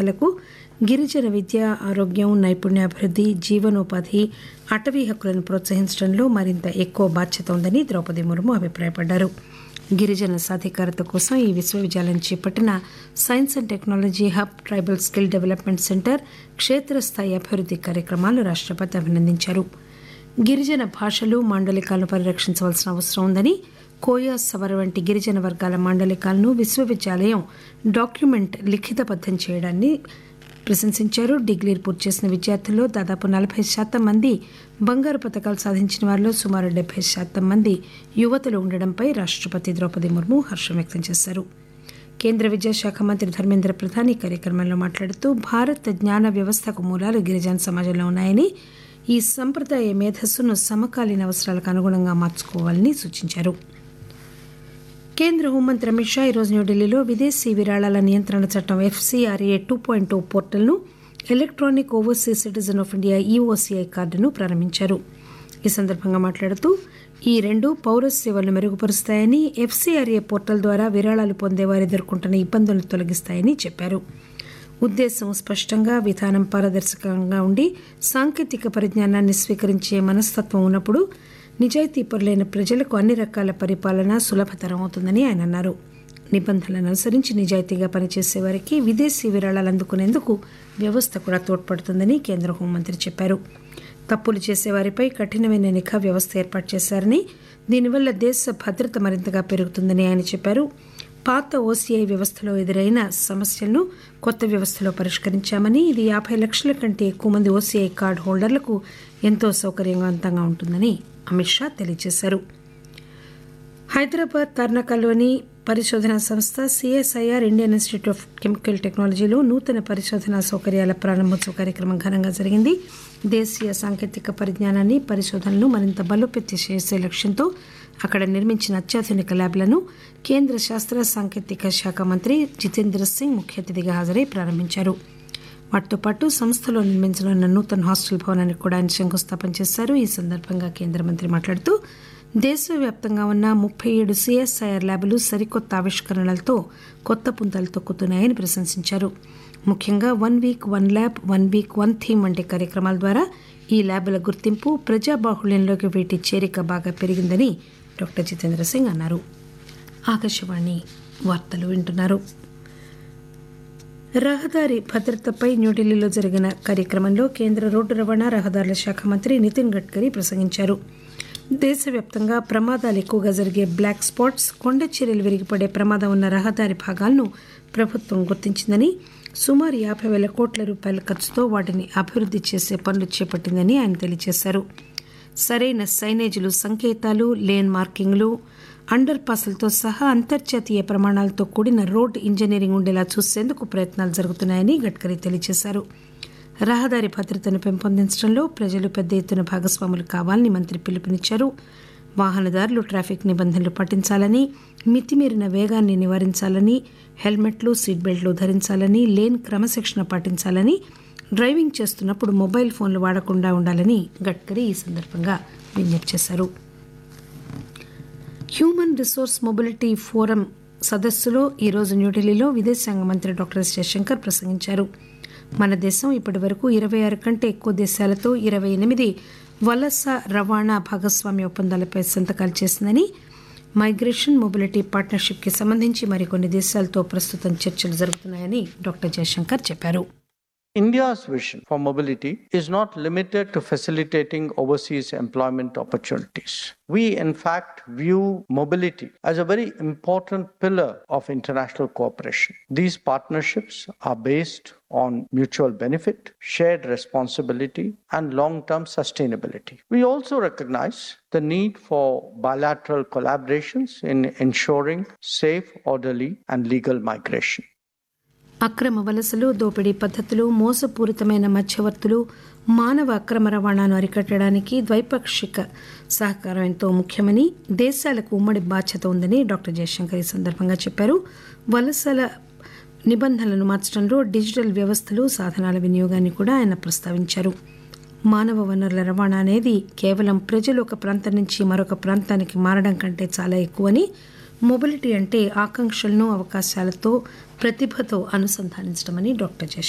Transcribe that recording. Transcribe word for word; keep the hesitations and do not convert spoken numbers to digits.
సంస్థలకు గిరిజన విద్య, ఆరోగ్యం, నైపుణ్యాభివృద్ధి, జీవనోపాధి, అటవీ హక్కులను ప్రోత్సహించడంలో మరింత ఎక్కువ బాధ్యత ఉందని ద్రౌపది ముర్ము అభిప్రాయపడ్డారు. గిరిజన సాధికారత కోసం ఈ విశ్వవిద్యాలయం చేపట్టిన science and technology hub, tribal skill development centre, క్షేత్రస్థాయి అభివృద్ధి కార్యక్రమాలు రాష్టపతి అభినందించారు. గిరిజన భాషలు, మాండలికాలను పరిరక్షించవలసిన అవసరం ఉందని, కోయా, సవర వంటి గిరిజన వర్గాల మాండలికాలను విశ్వవిద్యాలయం డాక్యుమెంట్ లిఖితబద్దం చేయడాన్ని ప్రశంసించారు. డిగ్రీ పూర్తి చేసిన విద్యార్థుల్లో దాదాపు నలభై శాతం మంది, బంగారు పతకాలు సాధించిన వారిలో సుమారు డెబ్బై శాతం మంది యువతులు ఉండడంపై రాష్టపతి ద్రౌపది ముర్ము హర్షం వ్యక్తం చేశారు. కేంద్ర విద్యాశాఖ మంత్రి ధర్మేంద్ర ప్రధాన్ ఈ కార్యక్రమంలో మాట్లాడుతూ భారత జ్ఞాన వ్యవస్థకు మూలాలు గిరిజన సమాజంలో ఉన్నాయని, ఈ సంప్రదాయ మేధస్సును సమకాలీన అవసరాలకు అనుగుణంగా మార్చుకోవాలని సూచించారు. కేంద్ర హోంమంత్రి అమిత్ షా ఈరోజు న్యూఢిల్లీలో విదేశీ విరాళాల నియంత్రణ చట్టం ఎఫ్సీఆర్ఏ టూ పాయింట్ టూ పోర్టల్ను, electronic overseas citizen of India ఈఓసీఐ కార్డును ప్రారంభించారు. ఈ సందర్భంగా మాట్లాడుతూ ఈ రెండు పౌర సేవలను మెరుగుపరుస్తాయని, ఎఫ్సీఆర్ఏ పోర్టల్ ద్వారా విరాళాలు పొందేవారు ఎదుర్కొంటున్న ఇబ్బందులను తొలగిస్తాయని చెప్పారు. ఉద్దేశం స్పష్టంగా, విధానం పారదర్శకంగా ఉండి సాంకేతిక పరిజ్ఞానాన్ని స్వీకరించే మనస్తత్వం ఉన్నప్పుడు నిజాయితీపరులైన ప్రజలకు అన్ని రకాల పరిపాలన సులభతరం అవుతుందని ఆయన అన్నారు. నిబంధనలను అనుసరించి నిజాయితీగా పనిచేసే వారికి విదేశీ విరాళాలు అందుకునేందుకు వ్యవస్థ కూడా తోడ్పడుతుందని కేంద్ర హోంమంత్రి చెప్పారు. తప్పులు చేసేవారిపై కఠినమైన నిఘా వ్యవస్థ ఏర్పాటు చేశారని, దీనివల్ల దేశ భద్రత మరింతగా పెరుగుతుందని ఆయన చెప్పారు. పాత ఓసీఐ వ్యవస్థలో ఎదురైన సమస్యలను కొత్త వ్యవస్థలో పరిష్కరించామని, ఇది యాభై లక్షల కంటే ఎక్కువ మంది ఓసీఐ కార్డు హోల్డర్లకు ఎంతో సౌకర్యవంతంగా ఉంటుందని అమిత్ షా తెలియజేశారు. హైదరాబాద్ తార్నాకలోని పరిశోధనా సంస్థ CSIR Indian institute of chemical టెక్నాలజీలో నూతన పరిశోధనా సౌకర్యాల ప్రారంభోత్సవ కార్యక్రమం ఘనంగా జరిగింది. దేశీయ సాంకేతిక పరిజ్ఞానాన్ని, పరిశోధనలను మరింత బలోపేతం చేసే లక్ష్యంతో అక్కడ నిర్మించిన అత్యాధునిక ల్యాబ్లను కేంద్ర శాస్త్ర సాంకేతిక శాఖ మంత్రి జితేంద్ర సింగ్ ముఖ్య అతిథిగా హాజరై ప్రారంభించారు. వాటితో పాటు సంస్థలో నిర్మించనున్న నూతన హాస్టల్ భవనానికి కూడా ఆయన శంకుస్థాపన చేశారు. ఈ సందర్భంగా కేంద్ర మంత్రి మాట్లాడుతూ దేశవ్యాప్తంగా ఉన్న ముప్పై ఏడు సిఎస్ఐఆర్ ల్యాబులు సరికొత్త ఆవిష్కరణలతో కొత్త పుంతలు తొక్కుతున్నాయని ప్రశంసించారు. ముఖ్యంగా one week one lab, one week one theme వంటి కార్యక్రమాల ద్వారా ఈ ల్యాబుల గుర్తింపు, ప్రజాబాహుళ్యంలోకి వీటి చేరిక బాగా పెరిగిందని డాక్టర్ జితేంద్ర సింగ్ అన్నారు. ఆకాశవాణి వార్తలు వింటున్నారు. రహదారి భద్రతపై న్యూఢిల్లీలో జరిగిన కార్యక్రమంలో కేంద్ర రోడ్డు రవాణా, రహదారుల శాఖ మంత్రి నితిన్ గడ్కరీ ప్రసంగించారు. దేశవ్యాప్తంగా ప్రమాదాలు ఎక్కువగా జరిగే బ్లాక్ స్పాట్స్, కొండ చర్యలు విరిగిపడే ప్రమాదం ఉన్న రహదారి భాగాలను ప్రభుత్వం గుర్తించిందని, సుమారు యాభై వేల కోట్ల రూపాయల ఖర్చుతో వాటిని అభివృద్ధి చేసే పనులు చేపట్టిందని ఆయన తెలియజేశారు. సరైన సైనేజీలు, సంకేతాలు, లేన్ మార్కింగ్లు, అండర్ పాస్లతో సహా అంతర్జాతీయ ప్రమాణాలతో కూడిన రోడ్ ఇంజనీరింగ్ ఉండేలా చూసేందుకు ప్రయత్నాలు జరుగుతున్నాయని గడ్కరీ తెలియజేశారు. రహదారి భద్రతను పెంపొందించడంలో ప్రజలు పెద్ద ఎత్తున భాగస్వాములు కావాలని మంత్రి పిలుపునిచ్చారు. వాహనదారులు ట్రాఫిక్ నిబంధనలు పాటించాలని, మితిమీరిన వేగాన్ని నివారించాలని, హెల్మెట్లు, సీట్ బెల్ట్లు ధరించాలని, లేన్ క్రమశిక్షణ పాటించాలని, డ్రైవింగ్ చేస్తున్నప్పుడు మొబైల్ ఫోన్లు వాడకుండా ఉండాలని గడ్కరీ ఈ సందర్భంగా విజ్ఞప్తి చేశారు. హ్యూమన్ రిసోర్స్ మొబిలిటీ ఫోరం సదస్సులో ఈరోజు న్యూఢిల్లీలో విదేశాంగ మంత్రి డాక్టర్ ఎస్ జయశంకర్ ప్రసంగించారు. మన దేశం ఇప్పటి వరకు ఇరవై ఆరు కంటే ఎక్కువ దేశాలతో ఇరవై ఎనిమిది వలస రవాణా భాగస్వామ్య ఒప్పందాలపై సంతకాలు చేసిందని, మైగ్రేషన్ మొబిలిటీ పార్ట్నర్షిప్ కి సంబంధించి మరికొన్ని దేశాలతో ప్రస్తుతం చర్చలు జరుగుతున్నాయని డాక్టర్ జయశంకర్ చెప్పారు. India's vision for mobility is not limited to facilitating overseas employment opportunities. We, in fact, view mobility as a very important pillar of international cooperation. These partnerships are based on mutual benefit, shared responsibility, and long-term sustainability. We also recognize the need for bilateral collaborations in ensuring safe, orderly, and legal migration. అక్రమ వలసలు, దోపిడీ పద్ధతులు, మోసపూరితమైన మధ్యవర్తులు, మానవ అక్రమ రవాణాను అరికట్టడానికి ద్వైపాక్షిక సహకారం ఎంతో ముఖ్యమని, దేశాలకు ఉమ్మడి బాధ్యత ఉందని డాక్టర్ జయశంకర్ ఈ సందర్భంగా చెప్పారు. వలసల నిబంధనలను మార్చడంలో డిజిటల్ వ్యవస్థలు, సాధనాల వినియోగాన్ని కూడా ఆయన ప్రస్తావించారు. మానవ వనరుల రవాణా అనేది కేవలం ప్రజలు ఒక ప్రాంతం నుంచి మరొక ప్రాంతానికి మారడం కంటే చాలా ఎక్కువని, మొబిలిటీ అంటే ఆకాంక్షలను అవకాశాలతో ప్రతిభతో అనుసంధానించడమని డాక్టర్ జయశంకర్